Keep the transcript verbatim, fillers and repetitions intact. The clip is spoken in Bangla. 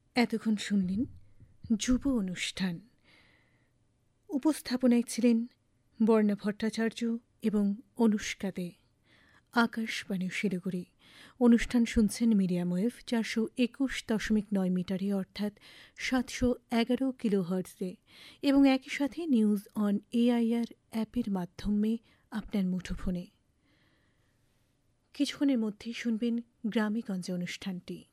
এতক্ষণ শুনলেন যুব অনুষ্ঠান। উপস্থাপনায় ছিলেন বর্ণা ভট্টাচার্য এবং অনুষ্কা দে। আকাশবাণী শিলিগুড়ি। অনুষ্ঠান শুনছেন মিডিয়াম ওয়েভ চারশো একুশ দশমিক নয় মিটারে অর্থাৎ সাতশো এগারো কিলো হার্টজে এবং একই সাথে নিউজ অন এআইআর অ্যাপের মাধ্যমে আপনার মুঠোফোনে। কিছুক্ষণের মধ্যেই শুনবেন গ্রামে গঞ্জে অনুষ্ঠানটি।